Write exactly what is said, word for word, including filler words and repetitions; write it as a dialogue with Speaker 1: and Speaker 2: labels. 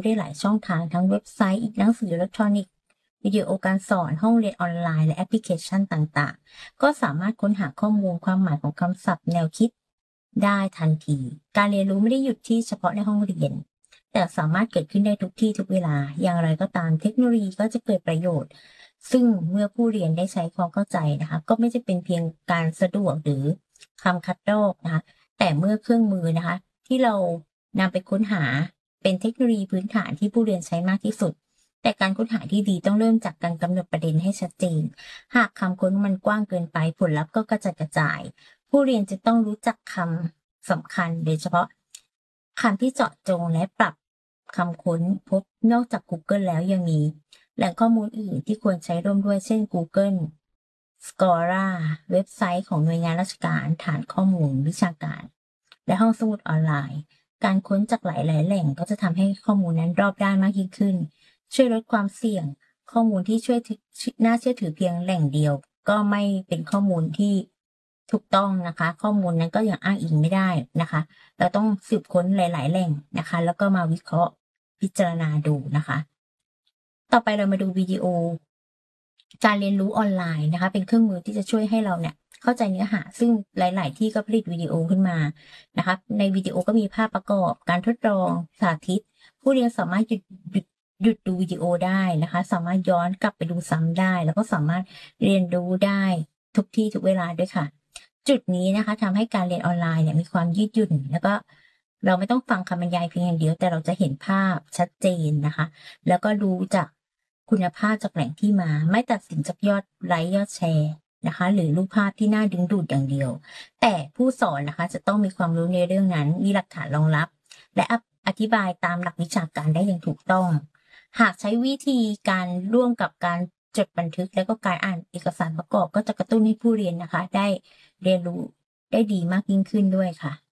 Speaker 1: ได้หลายช่องทางทั้งเว็บไซต์อีกหนังสืออิเล็กทรอนิกส์วิดีโอการสอนห้องเรียนออนไลน์และแอปพลิเคชันต่างๆก็สามารถค้นหาข้อมูลความหมายของคำศัพท์แนวคิดได้ทันทีการเรียนรู้ไม่ได้หยุดที่เฉพาะในห้องเรียนแต่สามารถเกิดขึ้นได้ทุกที่ทุกเวลาอย่างไรก็ตามเทคโนโลยีก็จะเกิดประโยชน์ซึ่งเมื่อผู้เรียนได้ใช้ความเข้าใจนะคะก็ไม่จะเป็นเพียงการสะดวกหรือคำคัดลอกนะคะแต่เมื่อเครื่องมือนะคะที่เรานำไปค้นหาเป็นเทคโนโลยีพื้นฐานที่ผู้เรียนใช้มากที่สุดแต่การค้นหาที่ดีต้องเริ่มจากการกำหนดประเด็นให้ชัดเจนหากคำค้นมันกว้างเกินไปผลลัพธ์ก็กระจัดกระจายผู้เรียนจะต้องรู้จักคำสำคัญโดยเฉพาะคำที่เจาะจงและปรับคำค้นพบนอกจาก Google แล้วยังมีแหล่งข้อมูลอื่นที่ควรใช้ร่วมด้วยเช่น Google Scholar เว็บไซต์ของหน่วยงานราชการฐานข้อมูลวิชาการและห้องสมุดออนไลน์การค้นจากหลายๆแหล่งก็จะทำให้ข้อมูลนั้นรอบด้านมากยิ่งขึ้นช่วยลดความเสี่ยงข้อมูลที่ช่วยน่าเชื่อถือเพียงแหล่งเดียวก็ไม่เป็นข้อมูลที่ถูกต้องนะคะข้อมูลนั้นก็ยังอ้างอิงไม่ได้นะคะเราต้องสืบค้นหลายๆแหล่งนะคะแล้วก็มาวิเคราะห์พิจารณาดูนะคะต่อไปเรามาดูวิดีโอการเรียนรู้ออนไลน์นะคะเป็นเครื่องมือที่จะช่วยให้เราเนี่ยเข้าใจเนื้อหาซึ่งหลายๆที่ก็ผลิตวิดีโอขึ้นมานะคะในวิดีโอก็มีภาพประกอบการทดลองสาธิตผู้เรียนสามารถหยุดหยุดหยุดดูวิดีโอได้นะคะสามารถย้อนกลับไปดูซ้ำได้แล้วก็สามารถเรียนรู้ได้ทุกที่ทุกเวลาด้วยค่ะจุดนี้นะคะทำให้การเรียนออนไลน์เนี่ยมีความยืดหยุ่นแล้วก็เราไม่ต้องฟังคำบรรยายเพียงอย่างเดียวแต่เราจะเห็นภาพชัดเจนนะคะแล้วก็รู้จากคุณภาพจากแหล่งที่มาไม่ตัดสินจากยอดไลค์ยอดแชร์นะคะหรือรูปภาพที่น่าดึงดูดอย่างเดียวแต่ผู้สอนนะคะจะต้องมีความรู้ในเรื่องนั้นมีหลักฐานรองรับและอธิบายตามหลักวิชาการได้อย่างถูกต้องหากใช้วิธีการร่วมกับการจดบันทึกแล้วก็การอ่านเอกสารประกอบก็จะกระตุ้นให้ผู้เรียนนะคะได้เรียนรู้ได้ดีมากยิ่งขึ้นด้วยค่ะ